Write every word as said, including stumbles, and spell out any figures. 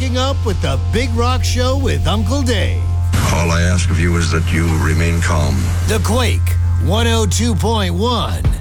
waking up with the Big Rock Show with Uncle Dave. All I ask of you is that you remain calm. The Quake one oh two point one.